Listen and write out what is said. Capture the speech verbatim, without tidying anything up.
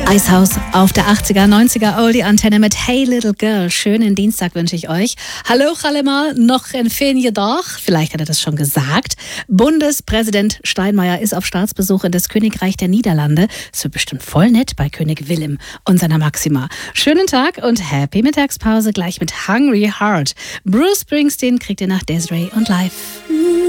Eishaus auf der achtziger, neunziger Oldie-Antenne mit Hey Little Girl. Schönen Dienstag wünsche ich euch. Hallo allemal, noch ein Fenje Dach. Vielleicht hat er das schon gesagt. Bundespräsident Steinmeier ist auf Staatsbesuch in das Königreich der Niederlande. Es wird bestimmt voll nett bei König Willem und seiner Maxima. Schönen Tag und happy Mittagspause gleich mit Hungry Heart. Bruce Springsteen kriegt ihr nach Desiree und Live.